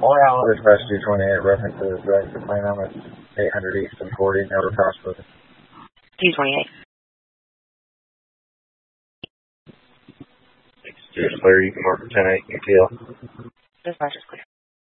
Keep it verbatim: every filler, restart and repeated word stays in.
Dispatch two twenty-eight, references back to plane number eight hundred east and forty, never crossed with it. two twenty-eight. Just clear, you can mark ten eight, U T L. Dispatch is clear.